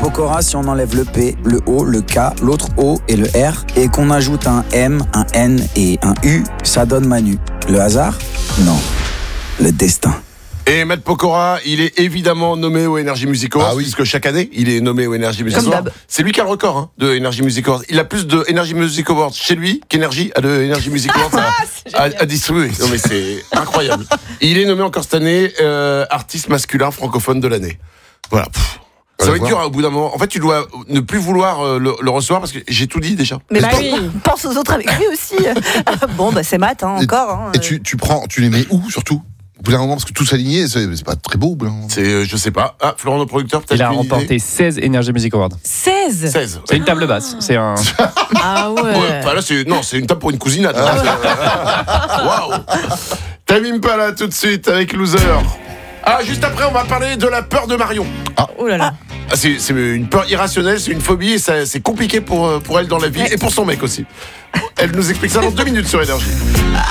Pokora, si on enlève le P, le O, le K, l'autre O et le R, et qu'on ajoute un M, un N et un U, ça donne Manu. Le hasard? Non. Le destin. Et Matt Pokora, il est évidemment nommé au Energy Music Awards, puisque chaque année, il est nommé au Energy Music Awards. C'est lui qui a le record de Energy Music Awards. Il a plus de Energy Music Awards chez lui qu'Energy a de Energy Music Awards à distribuer. Non mais c'est incroyable. Il est nommé encore cette année artiste masculin francophone de l'année. Voilà. Ça va être dur au bout d'un moment. En fait, tu dois ne plus vouloir le recevoir parce que j'ai tout dit déjà. Mais pense aux autres avec lui aussi. Bon, c'est Matt, encore. Et tu les mets où surtout? Au bout d'un moment, parce que tous alignés, c'est pas très beau. Je sais pas. Ah, Florent, notre producteur, peut-être. Il a remporté 16 Energy Music Awards. 16. C'est une table basse. C'est un. Ah ouais. Là, c'est une table pour une cousinade. Waouh. Tamim Pala tout de suite avec Loser. Ah, juste après, on va parler de la peur de Marion. Oh là là. C'est une peur irrationnelle, c'est une phobie et c'est compliqué pour elle dans la vie et pour son mec aussi. Elle nous explique ça dans 2 minutes sur Énergie.